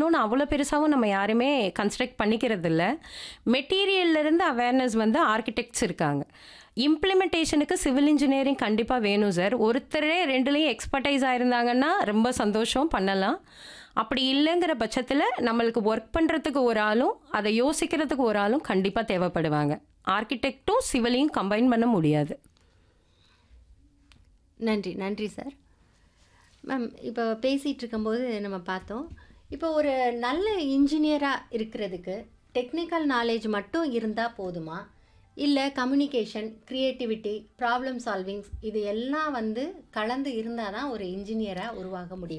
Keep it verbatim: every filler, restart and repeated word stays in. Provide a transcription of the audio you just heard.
இன்னொன்னு அவ்வளோ பெருசாவும் நம்ம யாருமே கன்ஸ்ட்ரக்ட் பண்ணிக்கிறது இல்ல. மெட்டீரியல்ல இருந்து அவேர்னஸ் வந்து ஆர்க்கிடெக்ட்ஸ் இருக்காங்க. இம்ப்ளிமெண்டேஷனுக்கு சிவில் இன்ஜினியரிங் கண்டிப்பா வேணும் சார். ஒருத்தரே ரெண்டுலயும் எக்ஸ்பர்டைஸ் ஆயிருந்தாங்கன்னா ரொம்ப சந்தோஷம் பண்ணலாம். அப்படி இல்லைங்கிற பட்சத்தில் நம்மளுக்கு ஒர்க் பண்ணுறதுக்கு ஒரு ஆளும் அதை யோசிக்கிறதுக்கு ஒரு ஆளும் கண்டிப்பாக தேவைப்படுவாங்க. ஆர்கிடெக்டும் சிவிலையும் கம்பைன் பண்ண முடியாது. நன்றி நன்றி சார். மேம் இப்போ பேசிகிட்டு இருக்கும்போது நம்ம பார்த்தோம், இப்போ ஒரு நல்ல இன்ஜினியராக இருக்கிறதுக்கு டெக்னிக்கல் நாலேஜ் மட்டும் இருந்தால் போதுமா, இல்லை கம்யூனிகேஷன், க்ரியேட்டிவிட்டி, ப்ராப்ளம் சால்விங்ஸ் இது எல்லாம் வந்து கலந்து இருந்தால் தான் ஒரு இன்ஜினியராக உருவாக முடியும்?